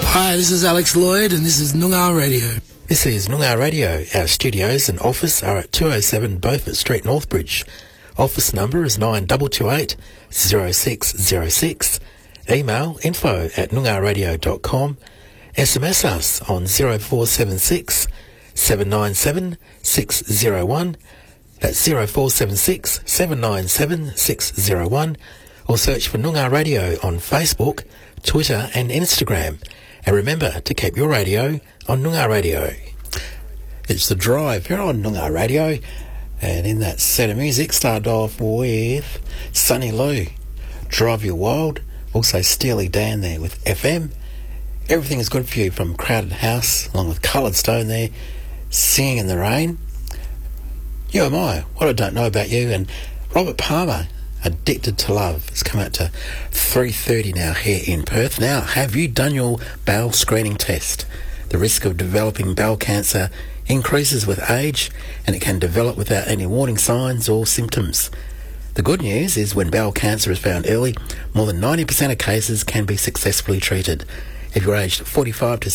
Hi, this is Alex Lloyd and this is Noongar Radio. This is Noongar Radio. Our studios and office are at 207 Beaufort Street, Northbridge. Office number is 9228 0606. Email info@noongarradio.com. SMS us on 0476 797 601. That's 0476 797 601. Or search for Noongar Radio on Facebook, Twitter and Instagram. And remember to keep your radio on Noongar Radio. It's The Drive here on Noongar Radio. And in that set of music, started off with Sunny Lou, Drive You Wild. Also Steely Dan there with FM. Everything is good for you from Crowded House, along with Coloured Stone there, Singing in the Rain. You Am I, What I Don't Know About You, and Robert Palmer, Addicted to Love. It's come out to 3:30 now here in Perth. Now, have you done your bowel screening test? The risk of developing bowel cancer increases with age, and it can develop without any warning signs or symptoms. The good news is when bowel cancer is found early, more than 90% of cases can be successfully treated. If you're aged 45 to